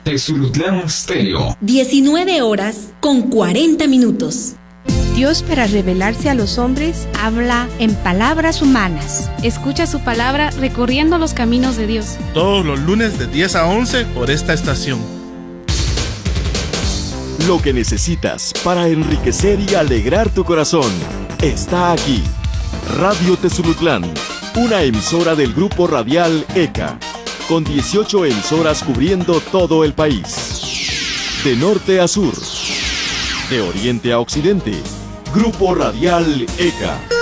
Tezulutlán Stereo. 19 horas con 40 minutos. Dios, para revelarse a los hombres, habla en palabras humanas. Escucha su palabra recorriendo los caminos de Dios. Todos los lunes de 10 a 11 por esta estación. Lo que necesitas para enriquecer y alegrar tu corazón está aquí. Radio Tezulutlán, una emisora del grupo radial ECA, con 18 emisoras cubriendo todo el país. De norte a sur, de oriente a occidente, Grupo Radial ECA.